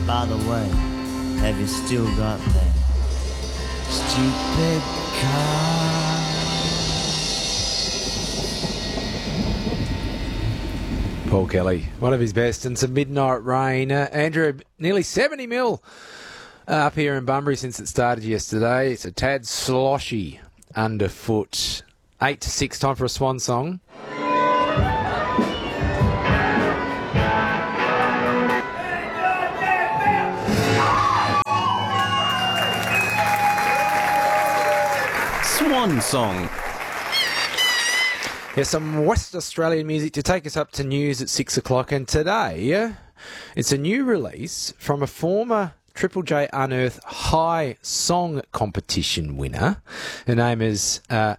By the way, have you still got that stupid car? Paul Kelly, one of his best, and some Midnight Rain. Andrew, nearly 70 mil up here in Bunbury since it started yesterday. It's a tad sloshy underfoot. 8 to 6, time for a swan song. Swan song. There's some West Australian music to take us up to news at 6 o'clock. And today, it's a new release from a former Triple J Unearth High Song Competition winner. Her name is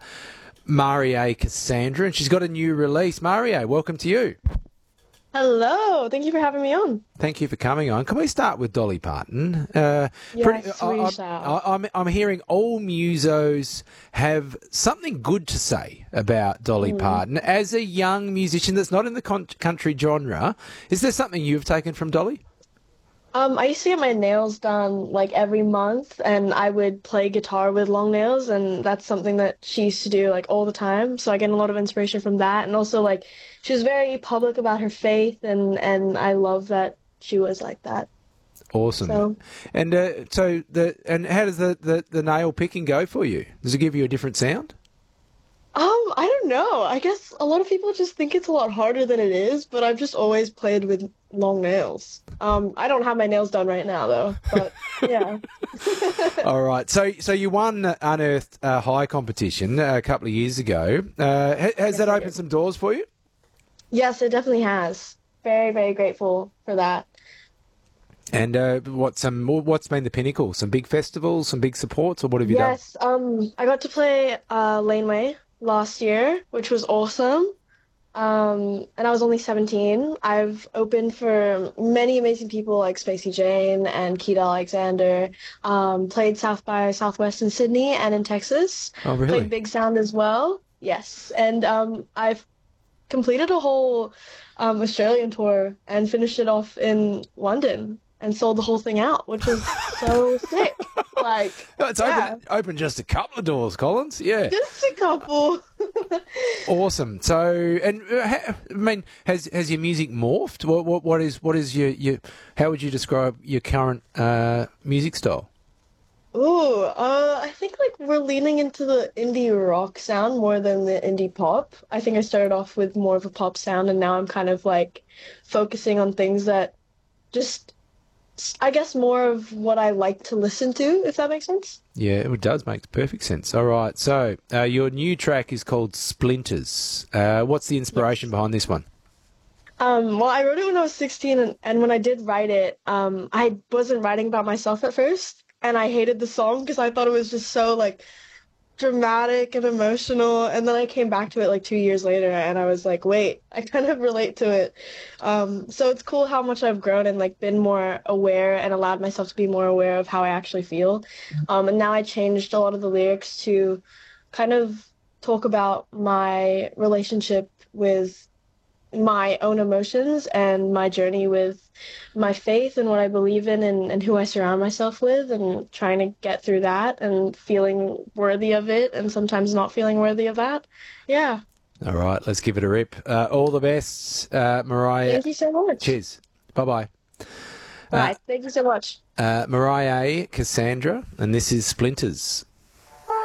Marie Cassandra, and she's got a new release. Marie, welcome to you. Hello, thank you for having me on. Thank you for coming on. Can we start with Dolly Parton? Yes, we shall. I'm hearing all musos have something good to say about Dolly Parton. As a young musician that's not in the country genre, is there something you've taken from Dolly? I used to get my nails done like every month, and I would play guitar with long nails, and that's something that she used to do like all the time. So I get a lot of inspiration from that, and also like she was very public about her faith, and I love that she was like that. Awesome. So. And how does the nail picking go for you? Does it give you a different sound? I don't know. I guess a lot of people just think it's a lot harder than it is, but I've just always played with long nails. I don't have my nails done right now though, but yeah. All right. So you won Unearthed High competition a couple of years ago. Has that opened some doors for you? Yes, it definitely has. Very, very grateful for that. And what's been the pinnacle? Some big festivals, some big supports, or what have you done? Yes, I got to play Laneway last year, which was awesome. And I was only 17. I've opened for many amazing people like Spacey Jane and Keith Alexander. Played South by Southwest in Sydney and in Texas. Oh, really? Played Big Sound as well. Yes, and I've completed a whole Australian tour and finished it off in London and sold the whole thing out, which was so sick. Like, it's opened just a couple of doors, Collins. Yeah, just a couple. Awesome. So, and I mean, has your music morphed? What is your how would you describe your current music style? Ooh, I think like we're leaning into the indie rock sound more than the indie pop. I think I started off with more of a pop sound, and now I'm kind of like focusing on things that just, I guess, more of what I like to listen to, if that makes sense. Yeah, it does make perfect sense. All right, so your new track is called Splinters. What's the inspiration behind this one? Well, I wrote it when I was 16, and when I did write it, I wasn't writing about myself at first, and I hated the song because I thought it was just so like dramatic and emotional, and then I came back to it like 2 years later, and I was like, wait, I kind of relate to it. So it's cool how much I've grown and like been more aware and allowed myself to be more aware of how I actually feel. And now I changed a lot of the lyrics to kind of talk about my relationship with my own emotions and my journey with my faith and what I believe in, and who I surround myself with, and trying to get through that and feeling worthy of it and sometimes not feeling worthy of that. Yeah. All right, let's give it a rip. All the best, Mariah. Thank you so much. Cheers. Bye-bye. Bye. Thank you so much. Mariah Cassandra, and this is Splinters.